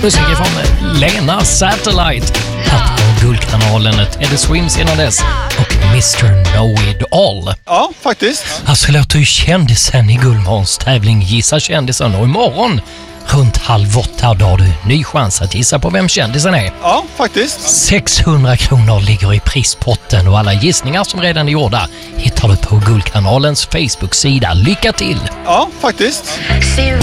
Musik från Lena Satellite. Här på Guldkanalen, Teddy Swims innan dess och Mr. Know-It-All. Ja, faktiskt. Alltså låter ju kändisen i Gullmans tävling Gissa kändisen, och imorgon runt 7:30 då har du ny chans att gissa på vem kändisen är. Ja, faktiskt. 600 kronor ligger i prispotten och alla gissningar som redan är gjorda hittar du på Guldkanalens Facebook-sida. Lycka till! Ja, faktiskt.